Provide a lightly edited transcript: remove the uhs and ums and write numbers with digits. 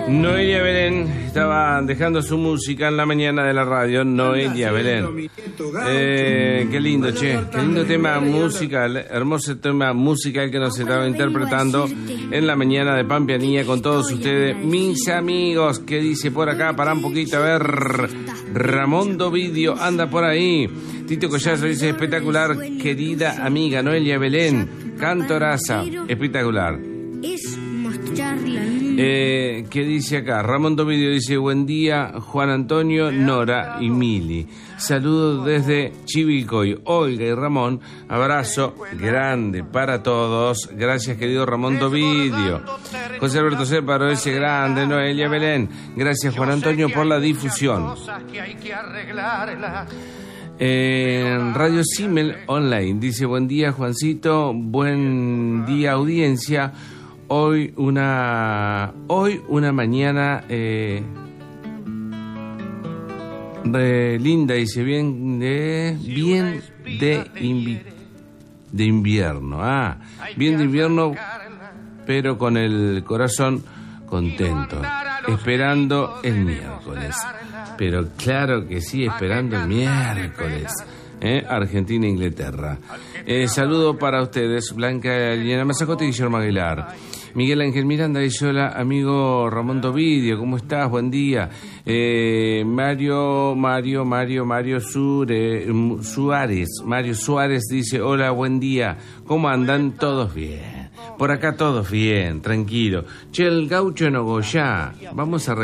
Noelia Belén estaba dejando su música en la mañana de la radio. Noelia Belén. Qué lindo, che. Qué lindo tema musical. Hermoso tema musical que nos estaba interpretando en la mañana de Pampeanía con todos ustedes, mis amigos. ¿Qué dice por acá? Pará un poquito, a ver. Ramón Dovidio anda por ahí. Tito Collazo dice: espectacular, querida amiga Noelia Belén. Cantoraza, espectacular. Es mostrar la ¿qué dice acá? Ramón Dovidio dice: buen día, Juan Antonio, Nora y Mili. Saludos desde Chivilcoy. Olga y Ramón, abrazo grande para todos. Gracias, querido Ramón Dovidio. José Alberto Céparo ese grande, Noelia Belén. Gracias, Juan Antonio, por la difusión. Radio Simmel Online dice: buen día, Juancito, buen día, audiencia. Hoy una mañana linda, dice, bien de invierno. Bien de invierno, pero con el corazón contento, esperando el miércoles. Pero claro que sí, esperando el miércoles. Argentina e Inglaterra. Saludo para ustedes, Blanca Liliana Mazacote y Guillermo Aguilar. Miguel Ángel Miranda dice: hola, amigo Ramón Dovidio, ¿cómo estás? Buen día. Mario Suárez dice: hola, buen día. ¿Cómo andan? ¿Todos bien? Por acá todos bien, tranquilo. Che, el gaucho Nogoyá, vamos a